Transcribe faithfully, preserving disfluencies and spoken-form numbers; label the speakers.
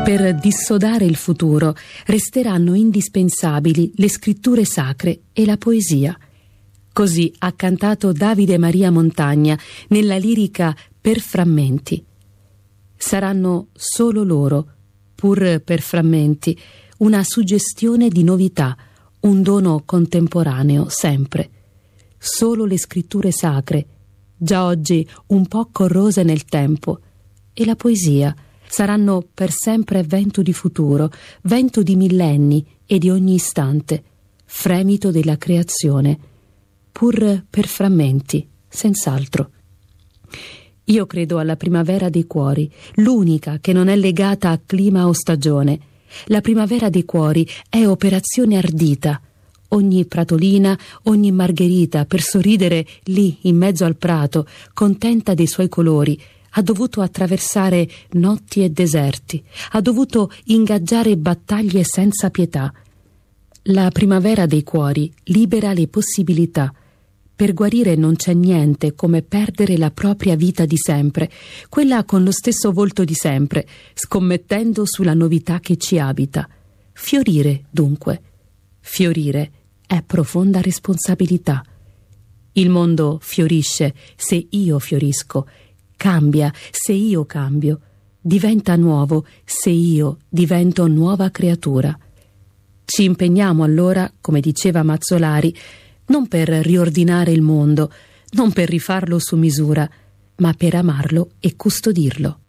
Speaker 1: Per dissodare il futuro resteranno indispensabili le scritture sacre e la poesia. Così ha cantato Davide Maria Montagna nella lirica Per frammenti. Saranno solo loro, pur per frammenti, una suggestione di novità, un dono contemporaneo sempre. Solo le scritture sacre, già oggi un po' corrose nel tempo, e la poesia saranno per sempre vento di futuro, vento di millenni e di ogni istante, fremito della creazione, pur per frammenti, senz'altro. Io credo alla primavera dei cuori, l'unica che non è legata a clima o stagione. La primavera dei cuori è operazione ardita. Ogni pratolina, ogni margherita, per sorridere lì in mezzo al prato, contenta dei suoi colori, ha dovuto attraversare notti e deserti, ha dovuto ingaggiare battaglie senza pietà. La primavera dei cuori libera le possibilità. Per guarire non c'è niente come perdere la propria vita di sempre, quella con lo stesso volto di sempre, scommettendo sulla novità che ci abita. Fiorire, dunque. Fiorire è profonda responsabilità. Il mondo fiorisce se io fiorisco, cambia se io cambio, diventa nuovo se io divento nuova creatura. Ci impegniamo allora, come diceva Mazzolari, non per riordinare il mondo, non per rifarlo su misura, ma per amarlo e custodirlo.